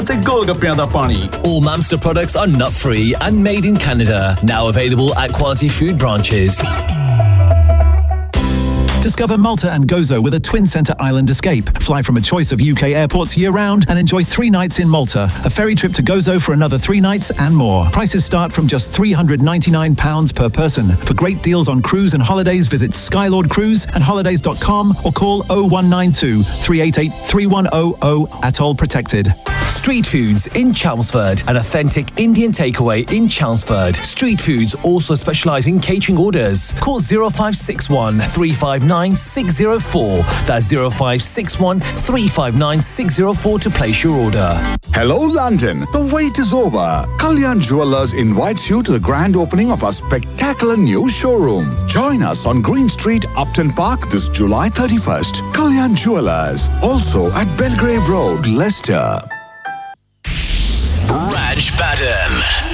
ਤੇ ਗੋਲਗੱਪਿਆਂ ਦਾ ਪਾਣੀ। All Mamster products are nut-free and made in Canada. Now available at Quality Food branches. Discover Malta and Gozo with a Twin Centre Island escape. Fly from a choice of UK airports year-round and enjoy 3 nights in Malta. A ferry trip to Gozo for another 3 nights and more. Prices start from just £399 per person. For great deals on cruise and holidays, visit Skylord Cruise and holidays.com or call 0192 388 3100. Atoll Protected. Street Foods in Chelmsford, an authentic Indian takeaway in Chelmsford. Street Foods also specialise in catering orders. Call 0561 359 604. That's 0561 359 604 to place your order. Hello London, the wait is over. Kalyan Jewellers invites you to the grand opening of our spectacular new showroom. Join us on Green Street, Upton Park this July 31st. Kalyan Jewellers, also at Belgrave Road, Leicester. Raj Baden.